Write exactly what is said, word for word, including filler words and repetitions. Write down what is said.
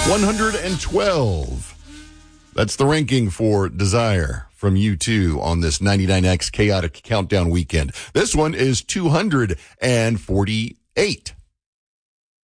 one hundred twelve. That's the ranking for Desire from U two on this ninety-nine X Chaotic Countdown weekend. This one is two hundred forty-eight.